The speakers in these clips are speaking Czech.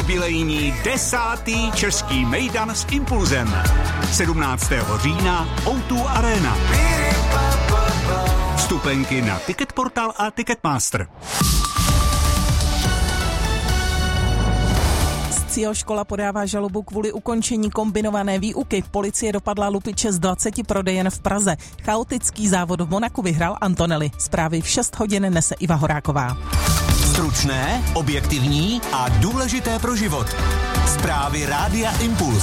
jubilejní 10. český mejdan s Impulzem. 17. října O2 Arena. Vstupenky na Ticketportal a Ticketmaster. Scio škola podává žalobu kvůli ukončení kombinované výuky. Policie dopadla lupiče z 20 prodejen v Praze. Chaotický závod v Monaku vyhrál Antonelli. Zprávy v 6 hodin nese Iva Horáková. Stručné, objektivní a důležité pro život. Zprávy Rádia Impuls.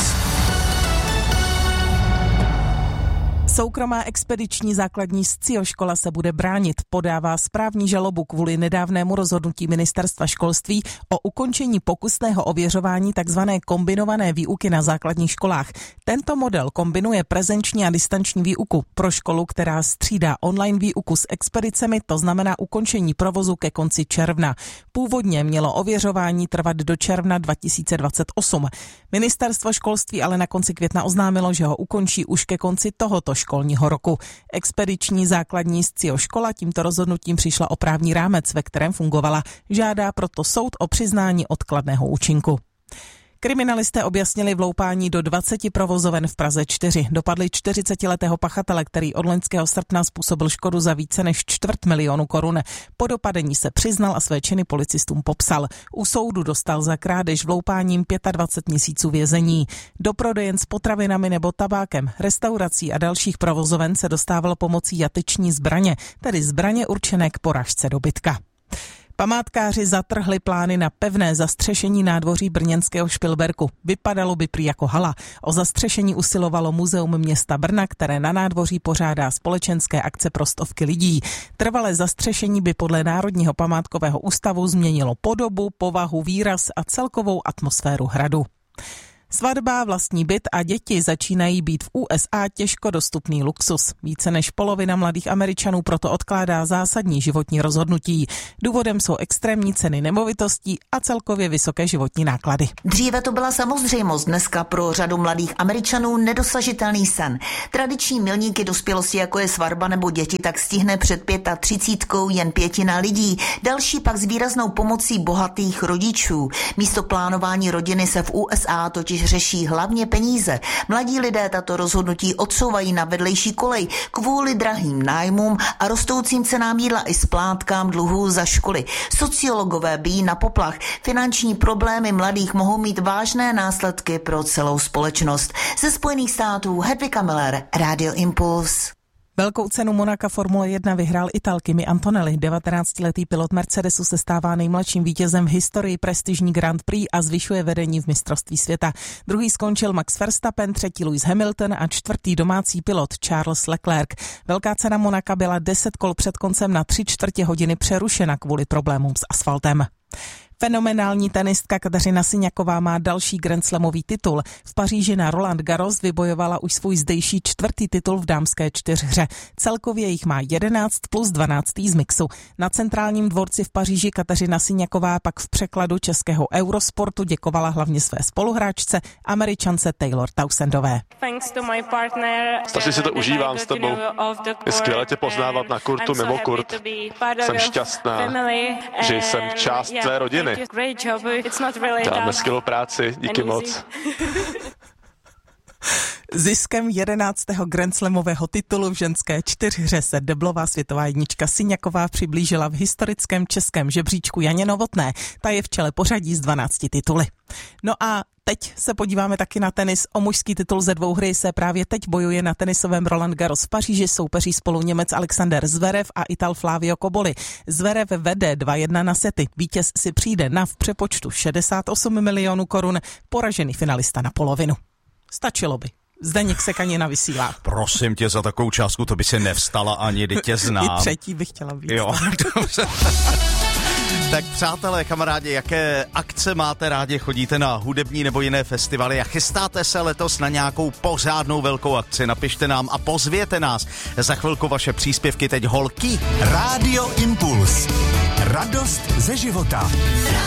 Soukromá expediční základní Scio škola se bude bránit. Podává správní žalobu kvůli nedávnému rozhodnutí ministerstva školství o ukončení pokusného ověřování tzv. Kombinované výuky na základních školách. Tento model kombinuje prezenční a distanční výuku. Pro školu, která střídá online výuku s expedicemi, to znamená ukončení provozu ke konci června. Původně mělo ověřování trvat do června 2028. Ministerstvo školství ale na konci května oznámilo, že ho ukončí už ke konci tohoto školního roku. Expediční základní Scio škola tímto rozhodnutím přišla o právní rámec, ve kterém fungovala. Žádá proto soud o přiznání odkladného účinku. Kriminalisté objasnili vloupání do 20 provozoven v Praze 4. Dopadli 40letého pachatele, který od loňského srpna způsobil škodu za více než 250 000 korun. Po dopadení se přiznal a své činy policistům popsal. U soudu dostal za krádež vloupáním 25 měsíců vězení. Do prodejen s potravinami nebo tabákem, restaurací a dalších provozoven se dostával pomocí jateční zbraně, tedy zbraně určené k porážce dobytka. Památkáři zatrhli plány na pevné zastřešení nádvoří brněnského Špilberku. Vypadalo by prý jako hala. O zastřešení usilovalo Muzeum města Brna, které na nádvoří pořádá společenské akce pro stovky lidí. Trvalé zastřešení by podle Národního památkového ústavu změnilo podobu, povahu, výraz a celkovou atmosféru hradu. Svatba, vlastní byt a děti začínají být v USA těžko dostupný luxus. Více než polovina mladých Američanů proto odkládá zásadní životní rozhodnutí. Důvodem jsou extrémní ceny nemovitostí a celkově vysoké životní náklady. Dříve to byla samozřejmost, dneska pro řadu mladých Američanů nedosažitelný sen. Tradiční milníky dospělosti, jako je svatba nebo děti, tak stihne před 35 jen 1/5 lidí. Další pak s výraznou pomocí bohatých rodičů. Místo plánování rodiny se v USA totiž řeší hlavně peníze. Mladí lidé tato rozhodnutí odsouvají na vedlejší kolej kvůli drahým nájmům a rostoucím cenám jídla i splátkám dluhů za školy. Sociologové bijí na poplach. Finanční problémy mladých mohou mít vážné následky pro celou společnost. Ze Spojených států Hedvika Miller, Radio Impuls. Velkou cenu Monaka Formule 1 vyhrál Ital Kimi Antonelli. 19letý pilot Mercedesu se stává nejmladším vítězem v historii prestižní Grand Prix a zvyšuje vedení v mistrovství světa. Druhý skončil Max Verstappen, třetí Lewis Hamilton a čtvrtý domácí pilot Charles Leclerc. Velká cena Monaka byla 10 kol před koncem na 3/4 hodiny přerušena kvůli problémům s asfaltem. Fenomenální tenistka Kateřina Siňaková má další grandslamový titul. V Paříži na Roland Garros vybojovala už svůj zdejší 4. titul v dámské 4hře. Celkově jich má 11 plus 12 z mixu. Na centrálním dvorci v Paříži Kateřina Siňaková pak v překladu českého Eurosportu děkovala hlavně své spoluhráčce, Američance Taylor Townsendové. Strašně si to užívám s tebou. Je skvěle tě poznávat na kurtu mimo kurt. Jsem šťastná, že jsem část tvé rodiny. Děláme skvělou práci, díky moc. Ziskem 11. grandslamového titulu v ženské 4hře se deblová světová jednička Siňaková přiblížila v historickém českém žebříčku Janě Novotné. Ta je v čele pořadí s 12 tituly. No a teď se podíváme taky na tenis. O mužský titul ze dvouhry se právě teď bojuje na tenisovém Roland Garros v Paříži. Soupeří spolu Němec Alexander Zverev a Ital Flavio Cobolli. Zverev vede 2-1 na sety. Vítěz si přijde na v přepočtu 68 milionů korun, poražený finalista na polovinu. Stačilo by. Zdeněk Sekanina vysílá. Prosím tě, za takovou částku to by se nevstala ani, kdy tě znám. I třetí bych chtěla být. Jo, dobře. Tak přátelé, kamarádi, jaké akce máte rádi? Chodíte na hudební nebo jiné festivaly a chystáte se letos na nějakou pořádnou velkou akci? Napište nám a pozvěte nás. Za chvilku vaše příspěvky, teď holky. Rádio Impuls. Radost ze života.